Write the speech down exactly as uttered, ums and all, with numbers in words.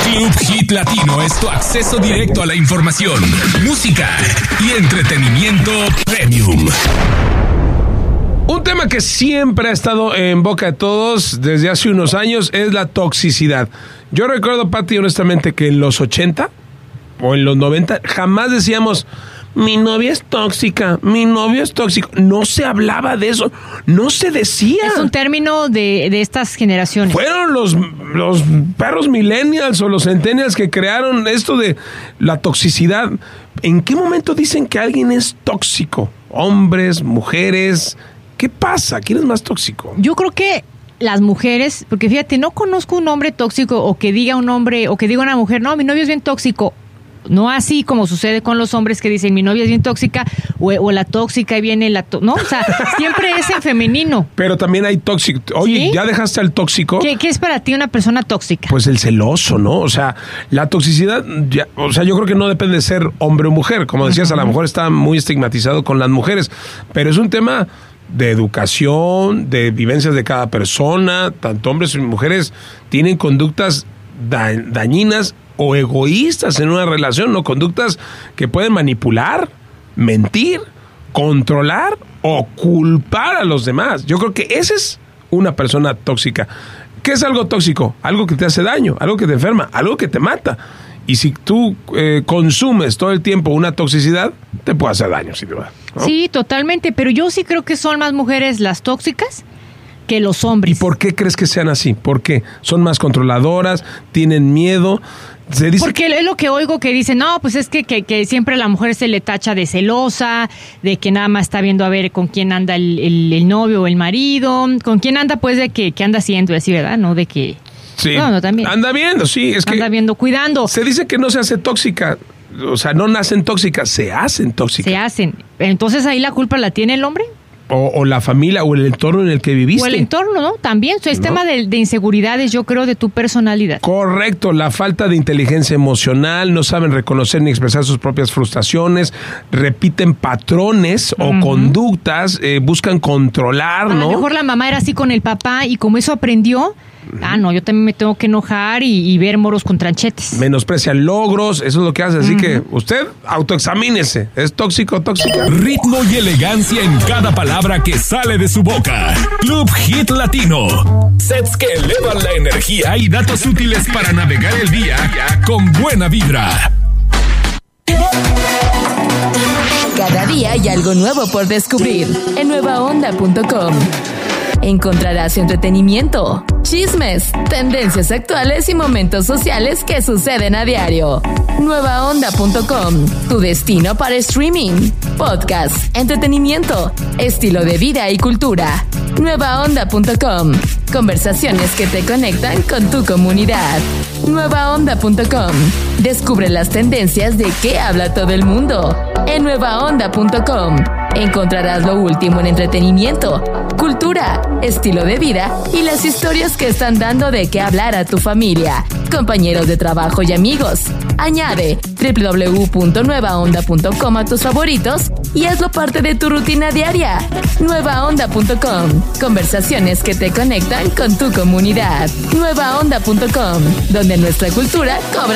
Club Hit Latino es tu acceso directo a la información, música y entretenimiento premium. Un tema que siempre ha estado en boca de todos desde hace unos años es la toxicidad. Yo recuerdo, Pati, honestamente, que en los ochenta o en los noventa jamás decíamos, mi novia es tóxica, mi novio es tóxico. No se hablaba de eso, no se decía. Es un término de, de estas generaciones. Fueron los, los perros millennials o los centennials que crearon esto de la toxicidad. ¿En qué momento dicen que alguien es tóxico? Hombres, mujeres... ¿Qué pasa? ¿Quién es más tóxico? Yo creo que las mujeres, porque fíjate, no conozco un hombre tóxico o que diga un hombre o que diga una mujer, no, mi novio es bien tóxico. No así como sucede con los hombres que dicen mi novia es bien tóxica o, o la tóxica y viene la... To- no, o sea, siempre es en femenino. Pero también hay tóxico. Oye, ¿sí? ¿Ya dejaste al tóxico? ¿Qué, ¿Qué es para ti una persona tóxica? Pues el celoso, ¿no? O sea, la toxicidad, ya, o sea, yo creo que no depende de ser hombre o mujer. Como decías, uh-huh. A lo mejor está muy estigmatizado con las mujeres, pero es un tema... de educación, de vivencias de cada persona. Tanto hombres y mujeres tienen conductas da- dañinas o egoístas en una relación, ¿no? Conductas que pueden manipular, mentir, controlar o culpar a los demás. Yo creo que esa es una persona tóxica. ¿Qué es algo tóxico? Algo que te hace daño, algo que te enferma, algo que te mata. Y si tú eh, consumes todo el tiempo una toxicidad, te puede hacer daño, sin duda, ¿no? Sí, totalmente, pero yo sí creo que son más mujeres las tóxicas que los hombres. ¿Y por qué crees que sean así? Porque son más controladoras, tienen miedo. Se dice Porque que... es lo que oigo que dicen, no, pues es que, que, que siempre a la mujer se le tacha de celosa, de que nada más está viendo a ver con quién anda el, el, el novio o el marido, con quién anda pues de que, que anda haciendo, así, ¿verdad? No de que... Sí, no, no, también. Anda viendo, sí. Es que anda viendo, cuidando. Se dice que no se hace tóxica, o sea, no nacen tóxicas, se hacen tóxicas. Se hacen. Entonces ahí la culpa la tiene el hombre. O, o la familia o el entorno en el que viviste. O el entorno, ¿no? También. O sea, es ¿no? tema de, de inseguridades, yo creo, de tu personalidad. Correcto, la falta de inteligencia emocional, no saben reconocer ni expresar sus propias frustraciones, repiten patrones o uh-huh. conductas, eh, buscan controlar, a ¿no? A lo mejor la mamá era así con el papá y como eso aprendió, uh-huh. ah, no, yo también me tengo que enojar y, y ver moros con tranchetes. Menosprecian logros, eso es lo que hace, así uh-huh. que usted autoexamínese, ¿es tóxico o tóxica? Ritmo y elegancia en cada palabra que sale de su boca. Club Hit Latino. Sets que elevan la energía y datos útiles para navegar el día con buena vibra. Cada día hay algo nuevo por descubrir en nueva onda punto com. Encontrarás entretenimiento, chismes, tendencias actuales y momentos sociales que suceden a diario. nueva onda punto com, tu destino para streaming, podcast, entretenimiento, estilo de vida y cultura. nueva onda punto com, conversaciones que te conectan con tu comunidad. nueva onda punto com, descubre las tendencias de qué habla todo el mundo. En nueva onda punto com encontrarás lo último en entretenimiento, cultura, estilo de vida y las historias que están dando de qué hablar a tu familia, compañeros de trabajo y amigos. Añade doble u doble u doble u punto nueva onda punto com a tus favoritos y hazlo parte de tu rutina diaria. nueva onda punto com, conversaciones que te conectan con tu comunidad. nueva onda punto com, donde nuestra cultura cobra